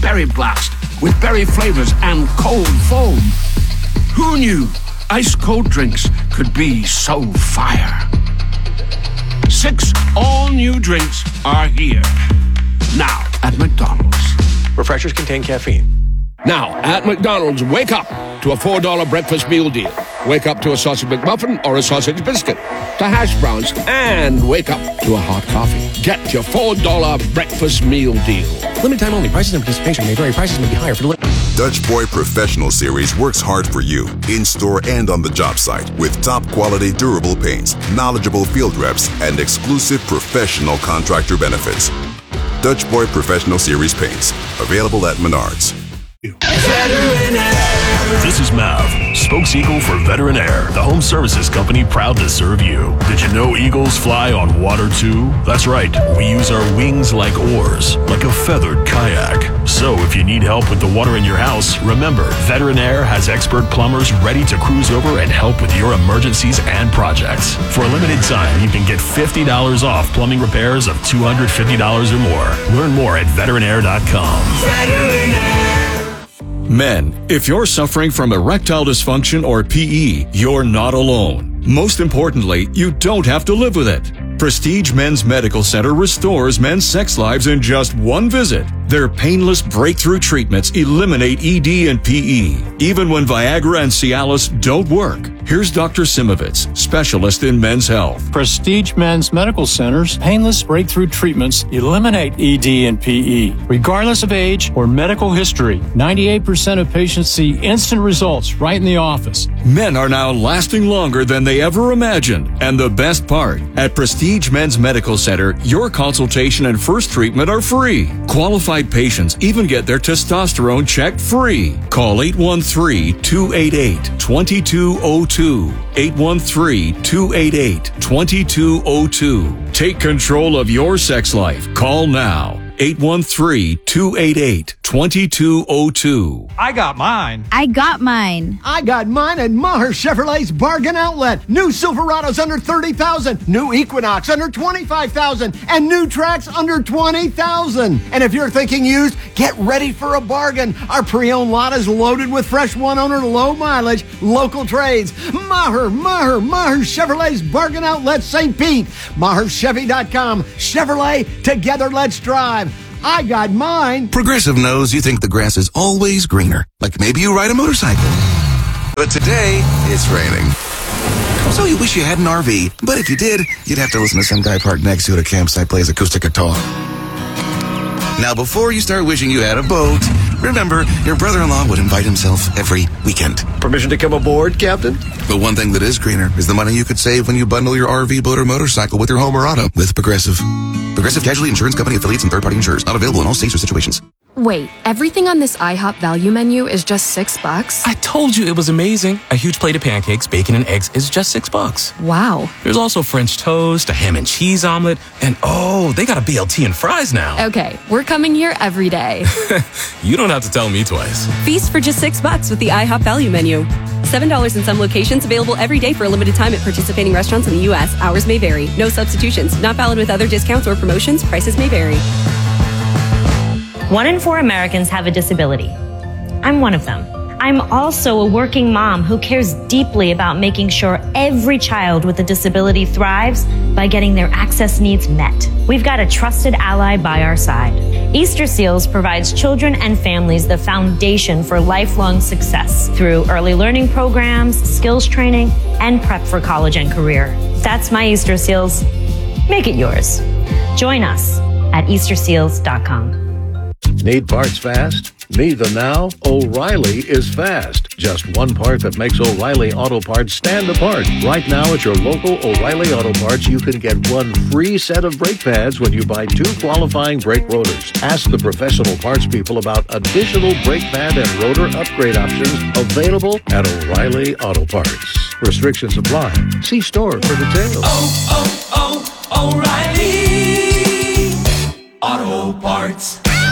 Berry Blast with berry flavors and cold foam. Who knew ice-cold drinks could be so fire? 6 all-new drinks are here. Now at McDonald's. Refreshers contain caffeine. Now at McDonald's, wake up to a $4 breakfast meal deal. Wake up to a sausage McMuffin or a sausage biscuit, to hash browns, and wake up to a hot coffee. Get your $4 breakfast meal deal. Limited time only. Prices and participation may vary. Prices may be higher for delivery. Dutch Boy Professional Series works hard for you, in-store and on the job site, with top-quality durable paints, knowledgeable field reps, and exclusive professional contractor benefits. Dutch Boy Professional Series paints, available at Menards. This is Mav, spokes-eagle for Veteran Air, the home services company proud to serve you. Did you know eagles fly on water too? That's right, we use our wings like oars, like a feathered kayak. So if you need help with the water in your house, remember, Veteran Air has expert plumbers ready to cruise over and help with your emergencies and projects. For a limited time, you can get $50 off plumbing repairs of $250 or more. Learn more at veteranair.com. Veteran Air. Men, if you're suffering from erectile dysfunction or PE, you're not alone. Most importantly, you don't have to live with it. Prestige Men's Medical Center restores men's sex lives in just one visit. Their painless breakthrough treatments eliminate ED and PE, even when Viagra and Cialis don't work. Here's Dr. Simovitz, specialist in men's health. Prestige Men's Medical Center's painless breakthrough treatments eliminate ED and PE, regardless of age or medical history. 98% of patients see instant results right in the office. Men are now lasting longer than they ever imagined. And the best part, at Prestige Men's Medical Center, your consultation and first treatment are free. Qualified patients even get their testosterone checked free. Call 813-288-2202. 813-288-2202. Take control of your sex life. Call now. 813-288-2202. I got mine. I got mine. I got mine at Maher Chevrolet's Bargain Outlet. New Silverados under $30,000. New Equinox under $25,000. And new Trax under $20,000. And if you're thinking used, get ready for a bargain. Our pre-owned lot is loaded with fresh one-owner, low-mileage, local trades. Maher Chevrolet's Bargain Outlet, St. Pete. MaherChevy.com. Chevrolet, together let's drive. I got mine. Progressive knows you think the grass is always greener. Like maybe you ride a motorcycle. But today, it's raining. So you wish you had an RV. But if you did, you'd have to listen to some guy parked next to you at a campsite plays acoustic guitar. Now, before you start wishing you had a boat, remember, your brother-in-law would invite himself every weekend. Permission to come aboard, Captain? But one thing that is greener is the money you could save when you bundle your RV, boat, or motorcycle with your home or auto with Progressive. Progressive Casualty Insurance Company affiliates and third-party insurers. Not available in all states or situations. Wait, everything on this IHOP value menu is just $6? I told you it was amazing. A huge plate of pancakes, bacon, and eggs is just $6. Wow. There's also French toast, a ham and cheese omelet, and oh, they got a BLT and fries now. Okay, we're coming here every day. You don't have to tell me twice. Feast for just $6 with the IHOP value menu. $7 in some locations, available every day for a limited time at participating restaurants in the U.S. Hours may vary. No substitutions. Not valid with other discounts or promotions. Prices may vary. 1 in 4 Americans have a disability. I'm one of them. I'm also a working mom who cares deeply about making sure every child with a disability thrives by getting their access needs met. We've got a trusted ally by our side. Easter Seals provides children and families the foundation for lifelong success through early learning programs, skills training, and prep for college and career. That's my Easter Seals. Make it yours. Join us at easterseals.com. Need parts fast? Need them now? O'Reilly is fast. Just one part that makes O'Reilly Auto Parts stand apart. Right now at your local O'Reilly Auto Parts, you can get one free set of brake pads when you buy 2 qualifying brake rotors. Ask the professional parts people about additional brake pad and rotor upgrade options available at O'Reilly Auto Parts. Restrictions apply. See store for details. O'Reilly Auto Parts.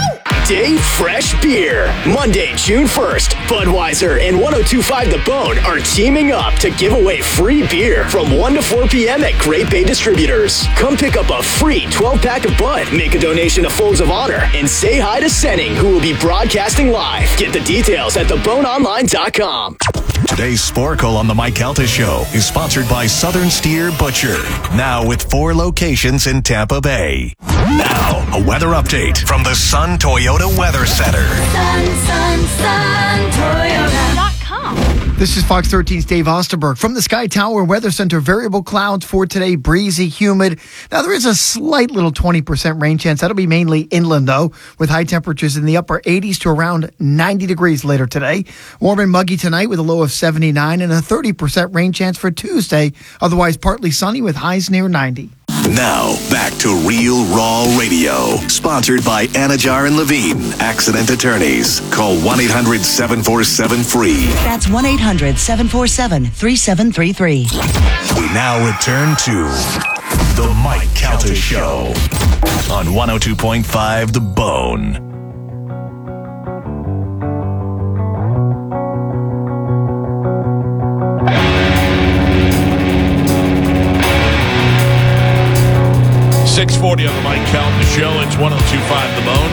Day fresh beer. Monday, June 1st, Budweiser and 102.5 The Bone are teaming up to give away free beer from 1 to 4 p.m. at Great Bay Distributors. Come pick up a free 12-pack of Bud, make a donation to Folds of Honor, and say hi to Senning, who will be broadcasting live. Get the details at theboneonline.com. Today's Sporkle on the Mike Calta Show is sponsored by Southern Steer Butcher. Now with 4 locations in Tampa Bay. Now, a weather update from the Sun Toyota Weather Center. Sun, Toyota.com. This is Fox 13's Dave Osterberg from the Sky Tower Weather Center. Variable clouds for today, breezy, humid. Now, there is a slight little 20% rain chance. That'll be mainly inland, though, with high temperatures in the upper 80s to around 90 degrees later today. Warm and muggy tonight with a low of 79 and a 30% rain chance for Tuesday. Otherwise, partly sunny with highs near 90. Now, back to Real Raw Radio. Sponsored by Anajar and Levine, accident attorneys. Call 1-800-747-FREE. That's 1-800-747-3733. We now return to The Mike Calta Show on 102.5 The Bone. .640 on the Mike Calta Show. It's 102.5 The Bone.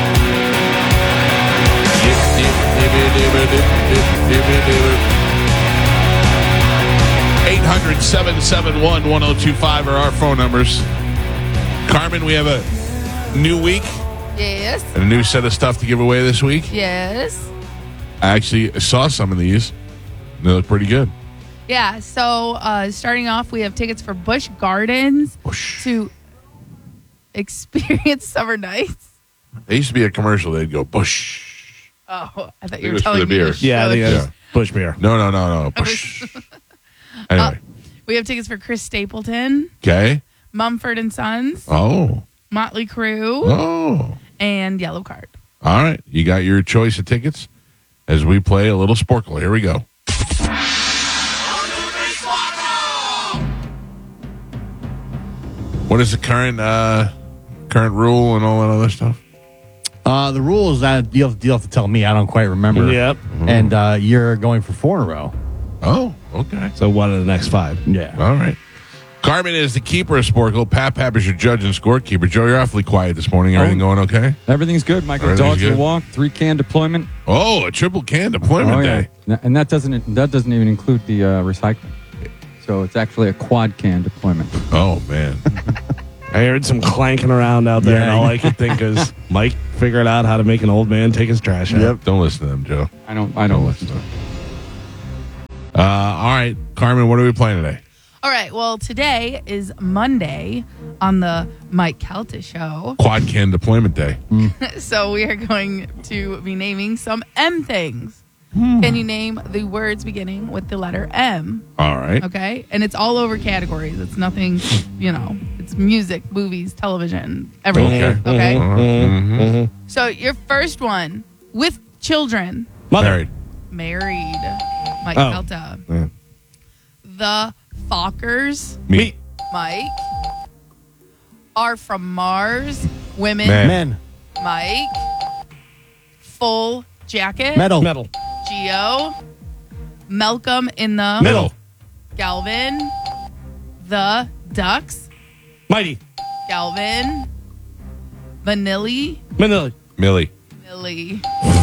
800-771-1025 are our phone numbers. Carmen, we have a new week. Yes. And a new set of stuff to give away this week. Yes. I actually saw some of these. They look pretty good. Yeah, so starting off, we have tickets for Busch Gardens to experience summer nights. There used to be a commercial. They'd go, Busch. Oh, I thought you were telling me beer. to show it. Busch beer. No. Busch. Anyway. We have tickets for Chris Stapleton. Okay. Mumford and Sons. Oh. Motley Crue. Oh. And Yellow Card. All right. You got your choice of tickets as we play a little Sporkle. Here we go. What is the current rule and all that other stuff? The rule is that you'll have to tell me. I don't quite remember. Yep. And you're going for 4 in a row. Oh, okay. So 1 of the next 5. Yeah. All right. Carmen is the keeper of Sporkle. Pap is your judge and scorekeeper. Joe, you're awfully quiet this morning. Everything going okay? Everything's good. Michael, dogs will walk. 3-can deployment. Oh, a triple can deployment day. And that doesn't even include the recycling. So it's actually a quad can deployment. Oh, man. I heard some clanking around out there, and all I could think is Mike figured out how to make an old man take his trash out. Yep. Don't listen to them, Joe. I don't listen to them. All right, Carmen, what are we playing today? All right, well, today is Monday on the Mike Calta Show. Quad can deployment day. So we are going to be naming some M things. Can you name the words beginning with the letter M? All right. Okay, and it's all over categories. It's nothing, it's music, movies, television, everything. Okay. Mm-hmm. So your first one, with children. Married. Mike Calta. Yeah. The Fockers. Me. Mike. Are from Mars. Women. Men. Mike. Full Jacket. Metal. Geo. Malcolm in the Middle. Galvin. The Ducks. Mighty. Galvin. Manili. Manili. Millie. Mike.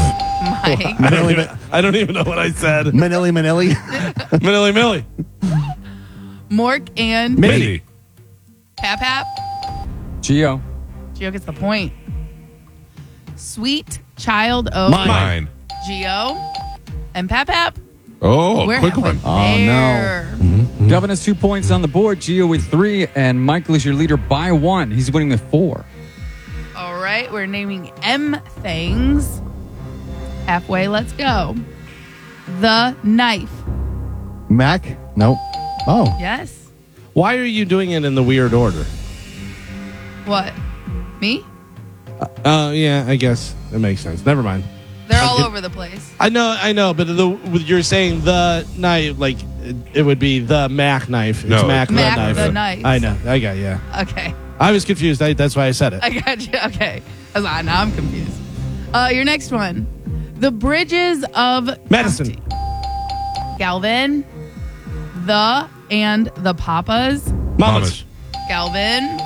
I don't even know what I said. Manili. Millie. Mork and Mindy. Pap. Geo. Geo gets the point. Sweet Child of Mine. Geo and Pap. Oh, We're quick one. Oh, no. Gavin has 2 points on the board. Geo with 3, and Michael is your leader by 1. He's winning with 4. All right, we're naming M things. Halfway, let's go. The knife. Mac? Nope. Oh. Yes. Why are you doing it in the weird order? What? Me? Yeah, I guess that makes sense. Never mind. They're all over the place. I know, but you're saying the knife, like it would be the Mac knife. It's No, Mac the knife. I know. I got Okay. I was confused. That's why I said it. I got you. Okay. I was like, now I'm confused. Your next one. The Bridges of Medicine. Galvin. The and the Papas. Mamas. Galvin.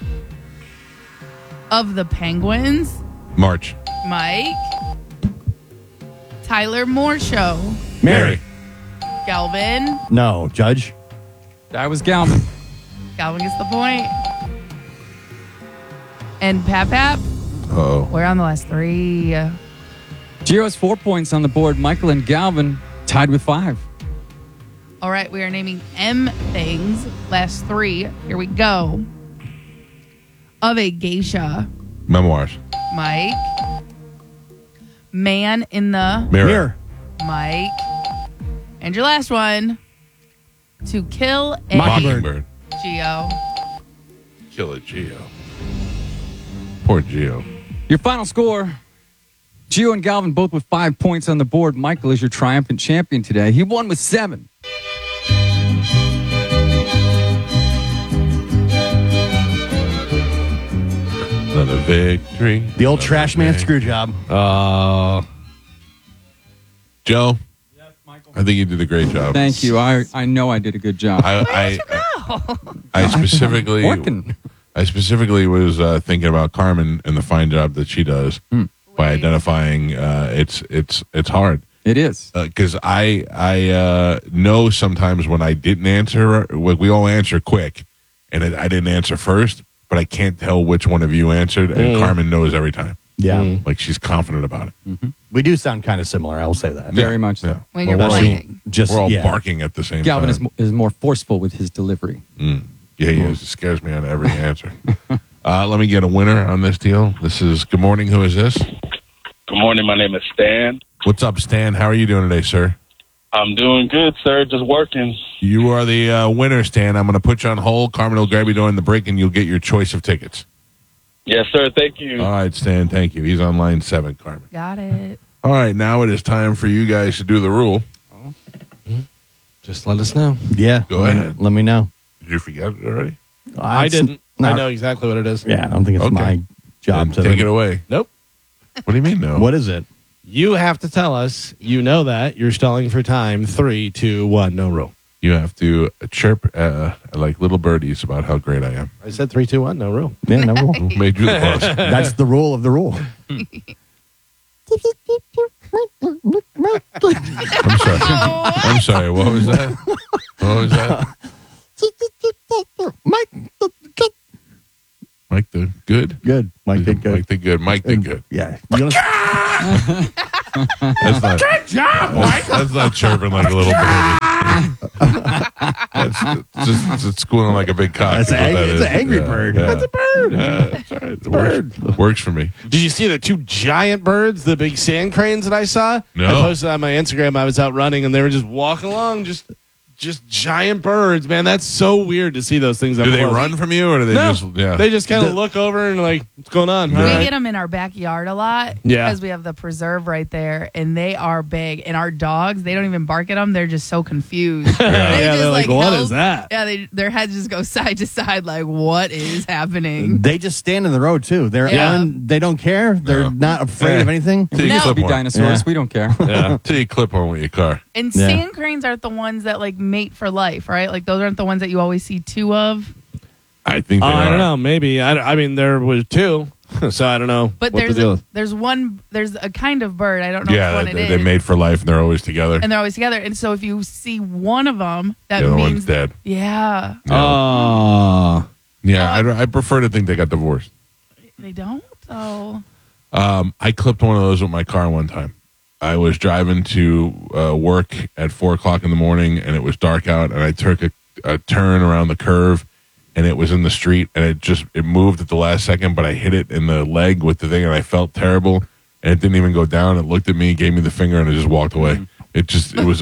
Of the Penguins. March. Mike. Tyler Moore Show. Mary. Galvin. No, Judge. That was Galvin. Galvin gets the point. And Pap. Oh. We're on the last 3. Gio has 4 points on the board. Michael and Galvin tied with 5. All right, we are naming M things. Last 3. Here we go. Of a geisha. Memoirs. Mike. Man in the Mirror. Mike. And your last one. To kill a Mockingbird. Gio. Kill it, Gio. Poor Gio. Your final score. Gio and Galvin both with 5 points on the board. Michael is your triumphant champion today. He won with 7. Another victory. The old trash man screw job. Joe. Yes, Michael. I think you did a great job. Thank you. I know I did a good job. I specifically was thinking about Carmen and the fine job that she does by identifying. It's hard. It is because I know sometimes when I didn't answer, we all answer quick, and I didn't answer first, but I can't tell which one of you answered, and Carmen knows every time. Yeah, like she's confident about it. Mm-hmm. We do sound kind of similar. I will say that. Very much so. Yeah. When you're playing. We're all barking at the same Galvin time. is more forceful with his delivery. Yeah, he is. It scares me on every answer. Let me get a winner on this deal. This is Good Morning. Who is this? Good morning. My name is Stan. What's up, Stan? How are you doing today, sir? I'm doing good, sir. Just working. You are the winner, Stan. I'm going to put you on hold. Carmen will grab you during the break, and you'll get your choice of tickets. Yes, sir. Thank you. All right, Stan. Thank you. He's on line 7, Carmen. Got it. All right, now it is time for you guys to do the rule. Just let us know. Yeah. Go ahead. Let me know. Did you forget it already? I didn't. not- I know exactly what it is. Yeah, I don't think it's Okay. my job Then to take it away. Nope. What do you mean, no? What is it? You have to tell us. You know that you're stalling for time. 3, 2, 1. No rule. You have to chirp like little birdies about how great I am. I said 3, 2, 1. No rule. Yeah, no rule. Who made you the boss? That's the rule of the rule. I'm sorry. I'm sorry. What was that? What was that? Mike the good? Good. Mike did good. Mike the good. Mike the good. Yeah. That's not. Good job, Mike. That's not chirping like a little baby. It's squealing like a big cock. That's is what that it's is. an angry Yeah, bird. yeah. That's a bird. Yeah, it's all right. It works for me. Did you see the 2 giant birds, the big sand cranes that I saw? No. I posted on my Instagram. I was out running, and they were just walking along, just giant birds. Man, that's so weird to see those things. Do they run from you, or do they just? Yeah. They just kind of look over and like, what's going on? We All right. get them in our backyard a lot Yeah. because we have the preserve right there, and they are big. And our dogs, they don't even bark at them; they're just so confused. Yeah, they're like, what is that? Yeah, their heads just go side to side, like, what is happening? They just stand in the road too. They're Yeah. they don't care. They're not afraid of anything. Till you No. clip Be one. dinosaurs. Yeah. We don't care. Yeah. Till you clip one with your car. And Yeah. sand cranes aren't the ones that like mate for life, right? Like those aren't the ones that you always see 2 of. I think they I are. don't know. Maybe. I mean, there was 2, so I don't know. But what the deal is. there's a kind of bird. I don't know which Yeah, one it they is. made for life, and they're always together. And they're always together. And so if you see one of them, that The other means one's dead. Yeah, Oh. Yeah, I prefer to think they got divorced. they don't. Oh, I clipped one of those with my car one time. I was driving to work at 4:00 in the morning, and it was dark out, and I took a turn around the curve, and it was in the street, and it moved at the last second, but I hit it in the leg with the thing, and I felt terrible, and it didn't even go down. It looked at me, gave me the finger, and it just walked away. It was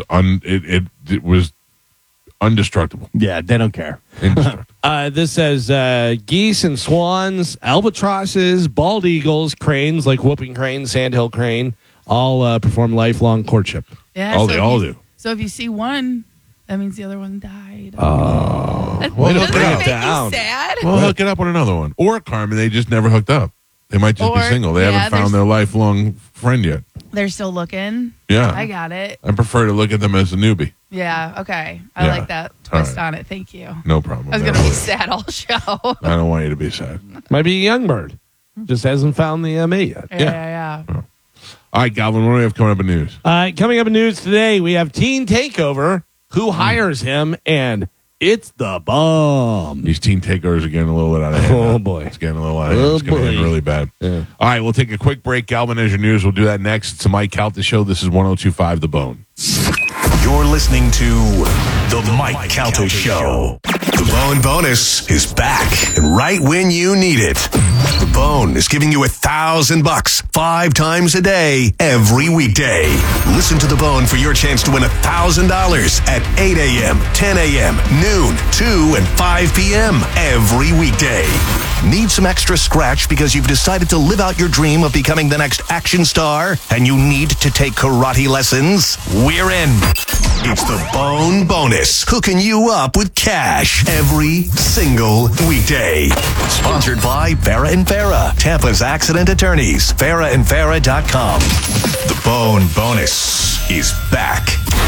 indestructible. Yeah, they don't care. Indestructible. This says geese and swans, albatrosses, bald eagles, cranes like whooping crane, sandhill crane, all perform lifelong courtship. yeah. Oh, so they if all you- do. So if you see one, that means the other one died. Oh. That Well, doesn't hook it that up. make you sad? Well, hook it up with another one. Or Carmen, they just never hooked up. They might just be Or- single. They yeah, haven't found their lifelong friend yet. They're still looking. Yeah. I got it. I prefer to look at them as a newbie. Yeah, okay. I Yeah. like that All twist right. on it. Thank you. No problem. I was going to be sad all show. I don't want you to be sad. Might be a young bird. Just hasn't found the mate yet. Yeah. All right, Galvin, what do we have coming up in news? Coming up in news today, we have Teen Takeover. Who hires him? And it's the bum. These teen takeovers are getting a little bit out of hand. Oh, boy. It's getting a little out of hand. It's going to get really bad. Yeah. All right, we'll take a quick break. Galvin has your news. We'll do that next. It's the Mike Calta Show. This is 102.5 The Bone. You're listening to The Mike Calta Show. The Bone Bonus is back and right when you need it. The Bone is giving you $1,000 5 times a day, every weekday. Listen to The Bone for your chance to win $1,000 at 8 a.m., 10 a.m., noon, 2, and 5 p.m. every weekday. Need some extra scratch because you've decided to live out your dream of becoming the next action star and you need to take karate lessons? We're in. It's the Bone Bonus, hooking you up with cash every single weekday. Sponsored by Farrah and Farrah, Tampa's accident attorneys, farrahandfarrah.com. The Bone Bonus is back.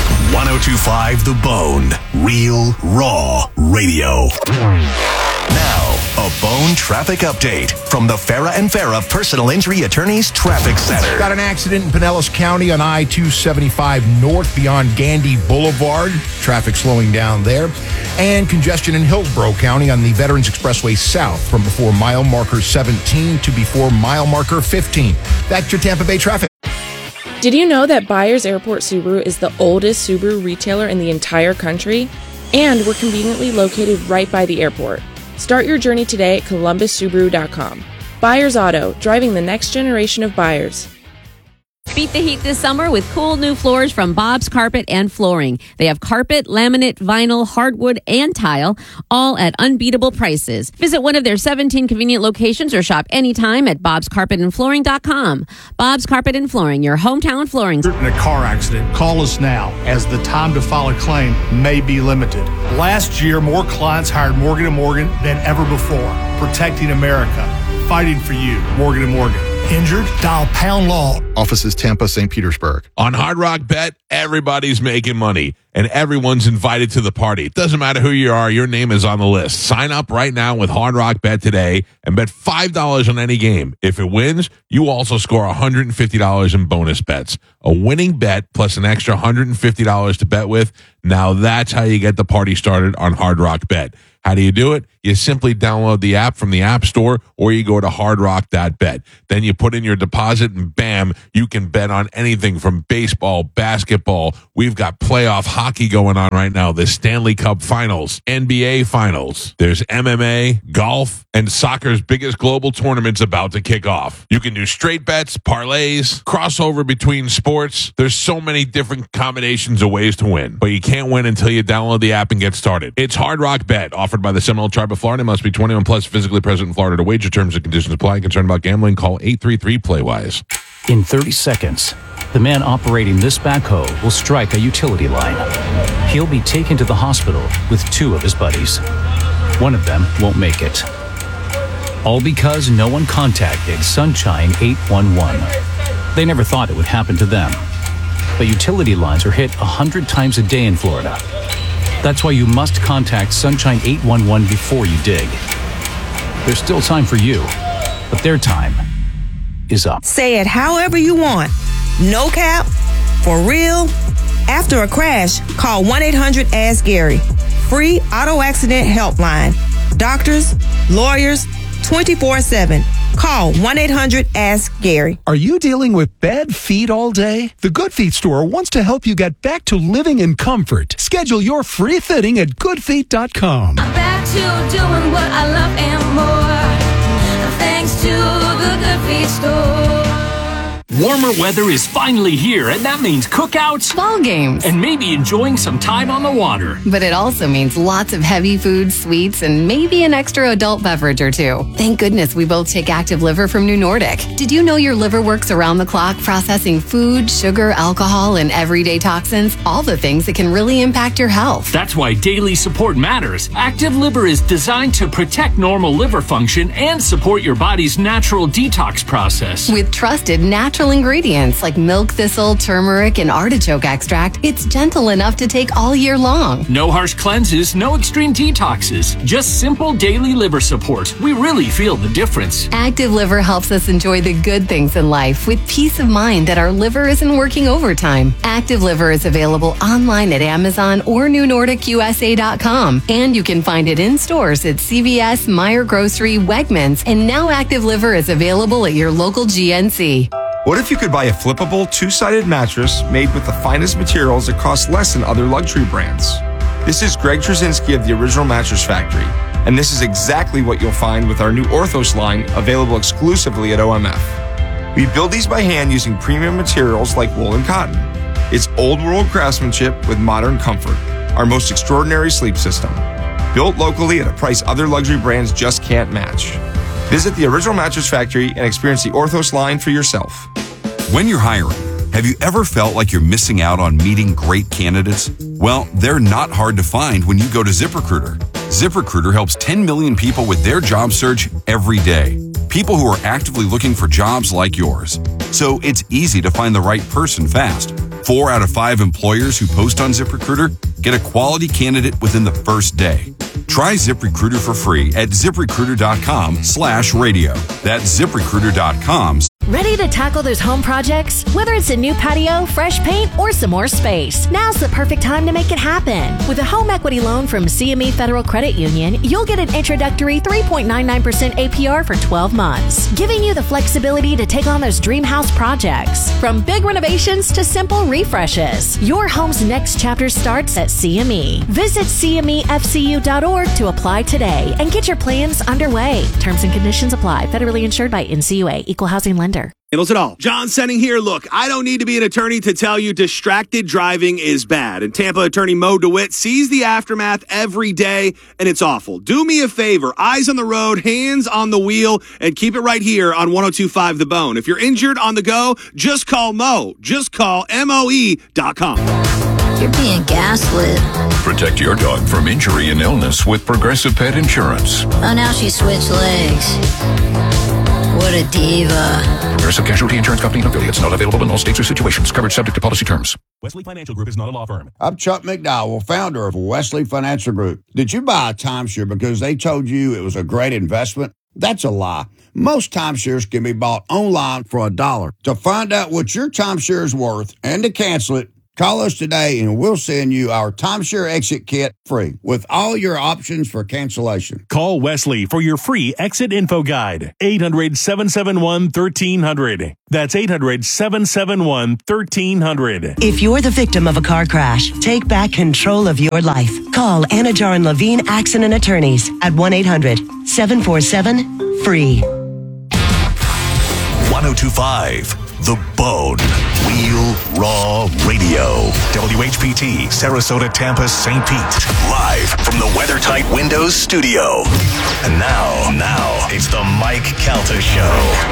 102.5 The Bone, real, raw radio. Now, a Bone traffic update from the Farrah and Farrah Personal Injury Attorneys Traffic Center. Got an accident in Pinellas County on I-275 north beyond Gandy Boulevard. Traffic slowing down there. And congestion in Hillsborough County on the Veterans Expressway south from before mile marker 17 to before mile marker 15. That's your Tampa Bay traffic. Did you know that Byers Airport Subaru is the oldest Subaru retailer in the entire country? And we're conveniently located right by the airport. Start your journey today at ColumbusSubaru.com. Byers Auto, driving the next generation of buyers. Beat the heat this summer with cool new floors from Bob's Carpet and Flooring. They have carpet, laminate, vinyl, hardwood, and tile, all at unbeatable prices. Visit one of their 17 convenient locations or shop anytime at bobscarpetandflooring.com. Bob's Carpet and Flooring, your hometown flooring. In a car accident, call us now, as the time to file a claim may be limited. Last year, more clients hired Morgan & Morgan than ever before. Protecting America. Fighting for you. Morgan & Morgan. Injured? Dial pound law. Offices Tampa, St. Petersburg. On Hard Rock Bet, everybody's making money, and everyone's invited to the party. It doesn't matter who you are, your name is on the list. Sign up right now with Hard Rock Bet today and bet $5 on any game. If it wins, you also score $150 in bonus bets. A winning bet plus an extra $150 to bet with. Now that's how you get the party started on Hard Rock Bet. How do you do it? You simply download the app from the App Store or you go to hardrock.bet. Then you put in your deposit and bam, you can bet on anything from baseball, basketball. We've got playoff hockey going on right now. The Stanley Cup Finals, NBA Finals. There's MMA, golf, and soccer's biggest global tournament's about to kick off. You can do straight bets, parlays, crossover between sports. There's so many different combinations of ways to win, but you can't win until you download the app and get started. It's Hard Rock Bet, offered by the Seminole Tribe of Florida. Must be 21 plus, physically present in Florida to wager. Terms and conditions apply. Concerned about gambling? Call 833-PLAY-WISE. In 30 seconds, the man operating this backhoe will strike a utility line. He'll be taken to the hospital with 2 of his buddies. One of them won't make it. All because no one contacted Sunshine 811. They never thought it would happen to them. But utility lines are hit 100 times a day in Florida. That's why you must contact Sunshine 811 before you dig. There's still time for you, but their time is up. Say it however you want. No cap, for real. After a crash, call 1-800-ASK-GARY. Free auto accident helpline. Doctors, lawyers, 24/7. Call 1-800-ASK-GARY. Are you dealing with bad feet all day? The Good Feet store wants to help you get back to living in comfort. Schedule your free fitting at goodfeet.com. Back to doing what I love and more. Thanks to the Good Feet store. Warmer weather is finally here, and that means cookouts, ball games, and maybe enjoying some time on the water. But it also means lots of heavy food, sweets, and maybe an extra adult beverage or two. Thank goodness we both take Active Liver from New Nordic. Did you know your liver works around the clock processing food, sugar, alcohol, and everyday toxins? All the things that can really impact your health. That's why daily support matters. Active Liver is designed to protect normal liver function and support your body's natural detox process. With trusted natural ingredients like milk thistle, turmeric, and artichoke extract, it's gentle enough to take all year long. No harsh cleanses, no extreme detoxes, just simple daily liver support. We really feel the difference. Active Liver helps us enjoy the good things in life with peace of mind that our liver isn't working overtime. Active Liver is available online at Amazon or NewNordicUSA.com, and you can find it in stores at CVS, Meijer Grocery, Wegmans, and now Active Liver is available at your local GNC. What if you could buy a flippable two-sided mattress made with the finest materials that cost less than other luxury brands? This is Greg Trzynski of the Original Mattress Factory, and this is exactly what you'll find with our new Orthos line available exclusively at OMF. We build these by hand using premium materials like wool and cotton. It's old-world craftsmanship with modern comfort, our most extraordinary sleep system. Built locally at a price other luxury brands just can't match. Visit the Original Mattress Factory and experience the Orthos line for yourself. When you're hiring, have you ever felt like you're missing out on meeting great candidates? Well, they're not hard to find when you go to ZipRecruiter. ZipRecruiter helps 10 million people with their job search every day. People who are actively looking for jobs like yours. So it's easy to find the right person fast. 4 out of 5 employers who post on ZipRecruiter get a quality candidate within the first day. Try ZipRecruiter for free at ZipRecruiter.com/radio. That's ZipRecruiter.com. Ready to tackle those home projects? Whether it's a new patio, fresh paint, or some more space, now's the perfect time to make it happen. With a home equity loan from CME Federal Credit Union, you'll get an introductory 3.99% APR for 12 months, giving you the flexibility to take on those dream house projects. From big renovations to simple refreshes, your home's next chapter starts at CME. Visit CMEFCU.org to apply today and get your plans underway. Terms and conditions apply. Federally insured by NCUA. Equal housing lender. Handles it all. John Senning here. Look, I don't need to be an attorney to tell you distracted driving is bad. And Tampa attorney Mo DeWitt sees the aftermath every day, and it's awful. Do me a favor. Eyes on the road, hands on the wheel, and keep it right here on 102.5 The Bone. If you're injured on the go, just call Mo. Just call MOE.com. You're being gaslit. Protect your dog from injury and illness with Progressive Pet Insurance. Oh, now she switched legs. What a diva. Progressive Casualty Insurance Company and affiliates. Not available in all states or situations. Coverage subject to policy terms. Wesley Financial Group is not a law firm. I'm Chuck McDowell, founder of Wesley Financial Group. Did you buy a timeshare because they told you it was a great investment? That's a lie. Most timeshares can be bought online for $1. To find out what your timeshare is worth and to cancel it, call us today and we'll send you our timeshare exit kit free with all your options for cancellation. Call Wesley for your free exit info guide. 800-771-1300. That's 800-771-1300. If you're the victim of a car crash, take back control of your life. Call Anna Jar and Levine Accident Attorneys at 1-800-747-FREE. 102.5 The Bone. Real Raw Radio. WHPT, Sarasota, Tampa, St. Pete. Live from the WeatherTight Windows studio. And now, it's the Mike Calta Show.